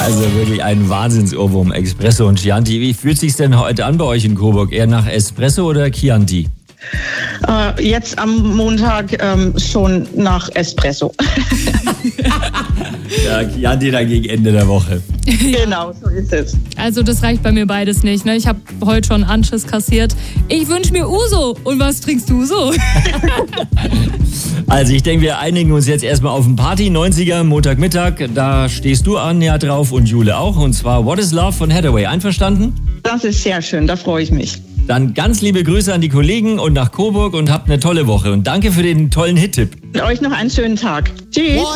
Also wirklich ein Wahnsinnsohrwurm, Espresso und Chianti. Wie fühlt sich's denn heute an bei euch in Coburg? Eher nach Espresso oder Chianti? Jetzt am Montag schon nach Espresso. Ja, Chianti dann gegen Ende der Woche. Genau, so ist es. Also das reicht bei mir beides nicht. Ne? Ich habe heute schon Anschiss kassiert. Ich wünsche mir Uso. Und was trinkst du so? Also ich denke, wir einigen uns jetzt erstmal auf ein Party, 90er, Montagmittag. Da stehst du, Anja, drauf und Jule auch. Und zwar What is Love von Hathaway. Einverstanden? Das ist sehr schön, da freue ich mich. Dann ganz liebe Grüße an die Kollegen und nach Coburg und habt eine tolle Woche. Und danke für den tollen Hit-Tipp. Euch noch einen schönen Tag. Tschüss.